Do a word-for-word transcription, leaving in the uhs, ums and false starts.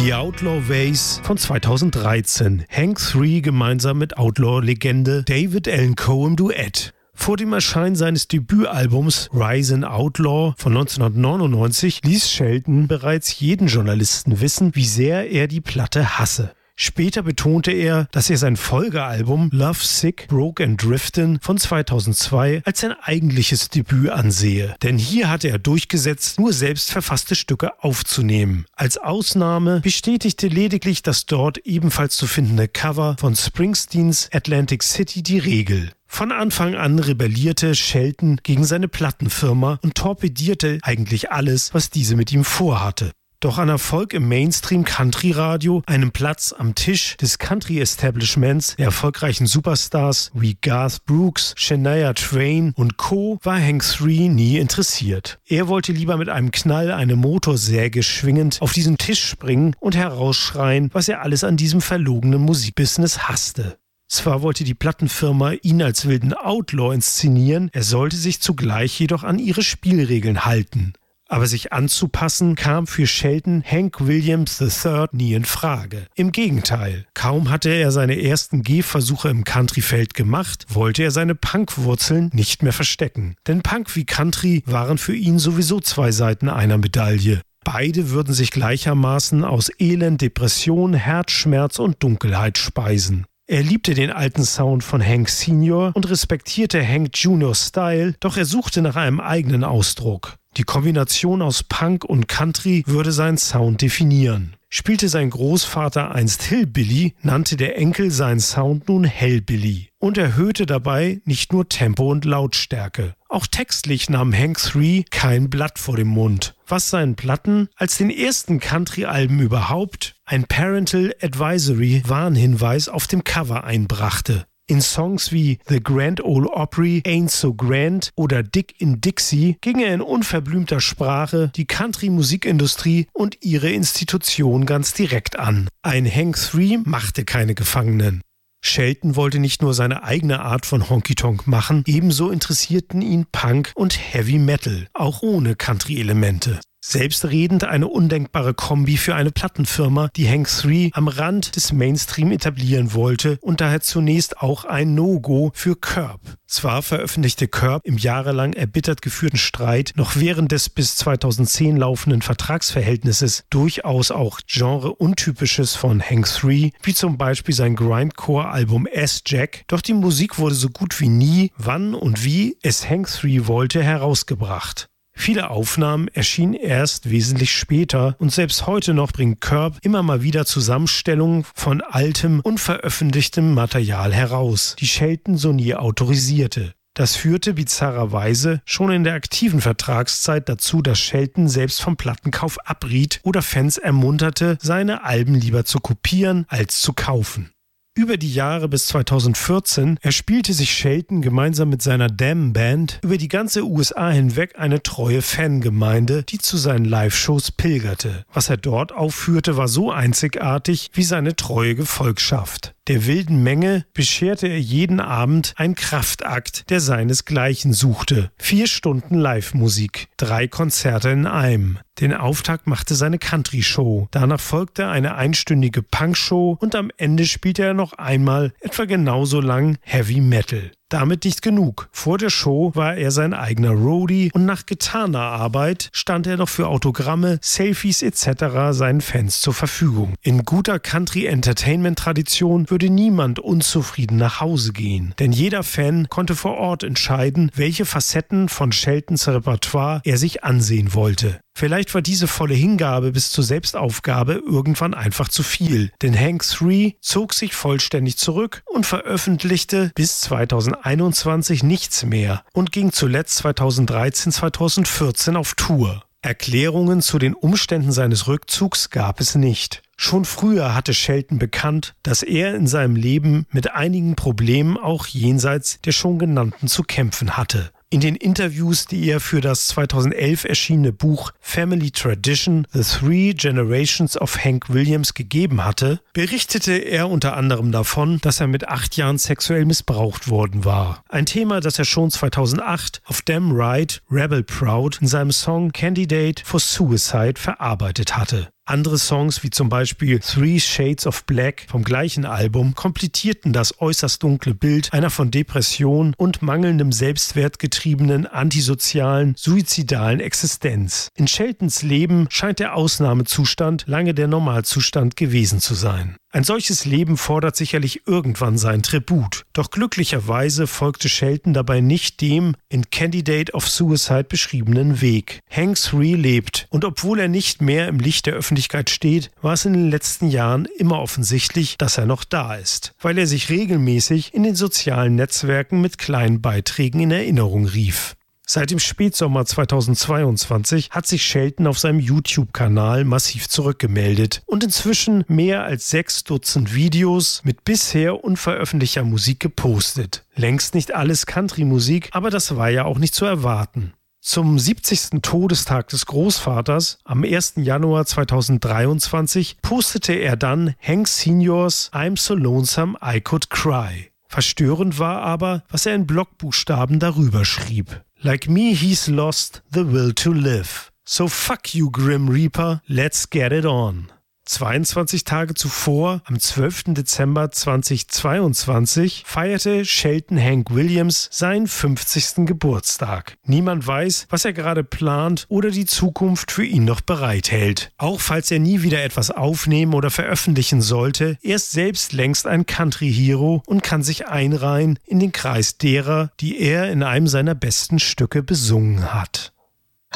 The Outlaw Ways von zweitausenddreizehn. Hank drei gemeinsam mit Outlaw-Legende David Allan Coe im Duett. Vor dem Erscheinen seines Debütalbums Rise and Outlaw von neunzehnhundertneunundneunzig ließ Shelton bereits jeden Journalisten wissen, wie sehr er die Platte hasse. Später betonte er, dass er sein Folgealbum Love Sick, Broke and Driftin' von zweitausendzwei als sein eigentliches Debüt ansehe. Denn hier hatte er durchgesetzt, nur selbst verfasste Stücke aufzunehmen. Als Ausnahme bestätigte lediglich das dort ebenfalls zu findende Cover von Springsteens Atlantic City die Regel. Von Anfang an rebellierte Shelton gegen seine Plattenfirma und torpedierte eigentlich alles, was diese mit ihm vorhatte. Doch an Erfolg im Mainstream-Country-Radio, einem Platz am Tisch des Country-Establishments der erfolgreichen Superstars wie Garth Brooks, Shania Twain und Co. war Hank drei nie interessiert. Er wollte lieber mit einem Knall eine Motorsäge schwingend auf diesen Tisch springen und herausschreien, was er alles an diesem verlogenen Musikbusiness hasste. Zwar wollte die Plattenfirma ihn als wilden Outlaw inszenieren, er sollte sich zugleich jedoch an ihre Spielregeln halten. Aber sich anzupassen kam für Shelton Hank Williams der Dritte nie in Frage. Im Gegenteil, kaum hatte er seine ersten Gehversuche im Country-Feld gemacht, wollte er seine Punk-Wurzeln nicht mehr verstecken. Denn Punk wie Country waren für ihn sowieso zwei Seiten einer Medaille. Beide würden sich gleichermaßen aus Elend, Depression, Herzschmerz und Dunkelheit speisen. Er liebte den alten Sound von Hank Senior und respektierte Hank Juniors Style, doch er suchte nach einem eigenen Ausdruck. Die Kombination aus Punk und Country würde seinen Sound definieren. Spielte sein Großvater einst Hillbilly, nannte der Enkel seinen Sound nun Hellbilly und erhöhte dabei nicht nur Tempo und Lautstärke. Auch textlich nahm Hank drei kein Blatt vor dem Mund, was seinen Platten als den ersten Country-Alben überhaupt ein Parental Advisory Warnhinweis auf dem Cover einbrachte. In Songs wie The Grand Ole Opry, Ain't So Grand oder Dick in Dixie ging er in unverblümter Sprache die Country-Musikindustrie und ihre Institution ganz direkt an. Ein Hank drei machte keine Gefangenen. Shelton wollte nicht nur seine eigene Art von Honky-Tonk machen, ebenso interessierten ihn Punk und Heavy Metal, auch ohne Country-Elemente. Selbstredend eine undenkbare Kombi für eine Plattenfirma, die Hank drei am Rand des Mainstream etablieren wollte und daher zunächst auch ein No-Go für Curb. Zwar veröffentlichte Curb im jahrelang erbittert geführten Streit noch während des bis zweitausendzehn laufenden Vertragsverhältnisses durchaus auch Genre-Untypisches von Hank drei, wie zum Beispiel sein Grindcore-Album S-Jack, doch die Musik wurde so gut wie nie, wann und wie es Hank drei wollte, herausgebracht. Viele Aufnahmen erschienen erst wesentlich später und selbst heute noch bringt Curb immer mal wieder Zusammenstellungen von altem, unveröffentlichtem Material heraus, die Shelton so nie autorisierte. Das führte bizarrerweise schon in der aktiven Vertragszeit dazu, dass Shelton selbst vom Plattenkauf abriet oder Fans ermunterte, seine Alben lieber zu kopieren als zu kaufen. Über die Jahre bis zweitausendvierzehn erspielte sich Shelton gemeinsam mit seiner Damn Band über die ganze U S A hinweg eine treue Fangemeinde, die zu seinen Live-Shows pilgerte. Was er dort aufführte, war so einzigartig wie seine treue Gefolgschaft. Der wilden Menge bescherte er jeden Abend einen Kraftakt, der seinesgleichen suchte. Vier Stunden Live-Musik, drei Konzerte in einem. Den Auftakt machte seine Country-Show. Danach folgte eine einstündige Punk-Show und am Ende spielte er noch einmal etwa genauso lang Heavy Metal. Damit nicht genug. Vor der Show war er sein eigener Roadie und nach getaner Arbeit stand er noch für Autogramme, Selfies et cetera seinen Fans zur Verfügung. In guter Country-Entertainment-Tradition würde niemand unzufrieden nach Hause gehen, denn jeder Fan konnte vor Ort entscheiden, welche Facetten von Sheltons Repertoire er sich ansehen wollte. Vielleicht war diese volle Hingabe bis zur Selbstaufgabe irgendwann einfach zu viel, denn Hank drei zog sich vollständig zurück und veröffentlichte bis zweitausendeinundzwanzig nichts mehr und ging zuletzt zweitausenddreizehn zweitausendvierzehn auf Tour. Erklärungen zu den Umständen seines Rückzugs gab es nicht. Schon früher hatte Shelton bekannt, dass er in seinem Leben mit einigen Problemen auch jenseits der schon genannten zu kämpfen hatte. In den Interviews, die er für das zweitausendelf erschienene Buch Family Tradition: The Three Generations of Hank Williams gegeben hatte, berichtete er unter anderem davon, dass er mit acht Jahren sexuell missbraucht worden war. Ein Thema, das er schon zweitausendacht auf Damn Right, Rebel Proud in seinem Song Candidate for Suicide verarbeitet hatte. Andere Songs wie zum Beispiel Three Shades of Black vom gleichen Album komplettierten das äußerst dunkle Bild einer von Depression und mangelndem Selbstwert getriebenen, antisozialen, suizidalen Existenz. In Sheltons Leben scheint der Ausnahmezustand lange der Normalzustand gewesen zu sein. Ein solches Leben fordert sicherlich irgendwann sein Tribut. Doch glücklicherweise folgte Shelton dabei nicht dem in Candidate of Suicide beschriebenen Weg. Hank Three lebt und obwohl er nicht mehr im Licht der Öffentlichkeit steht, war es in den letzten Jahren immer offensichtlich, dass er noch da ist, weil er sich regelmäßig in den sozialen Netzwerken mit kleinen Beiträgen in Erinnerung rief. Seit dem Spätsommer zweitausendzweiundzwanzig hat sich Shelton auf seinem YouTube-Kanal massiv zurückgemeldet und inzwischen mehr als sechs Dutzend Videos mit bisher unveröffentlichter Musik gepostet. Längst nicht alles Country-Musik, aber das war ja auch nicht zu erwarten. Zum siebzigsten Todestag des Großvaters am ersten Januar zweitausenddreiundzwanzig postete er dann Hank Seniors I'm So Lonesome I Could Cry. Verstörend war aber, was er in Blockbuchstaben darüber schrieb. Like me, he's lost the will to live. So fuck you, Grim Reaper, let's get it on. zweiundzwanzig Tage zuvor, am zwölften Dezember zweitausendzweiundzwanzig, feierte Shelton Hank Williams seinen fünfzigsten Geburtstag. Niemand weiß, was er gerade plant oder die Zukunft für ihn noch bereithält. Auch falls er nie wieder etwas aufnehmen oder veröffentlichen sollte, er ist selbst längst ein Country-Hero und kann sich einreihen in den Kreis derer, die er in einem seiner besten Stücke besungen hat.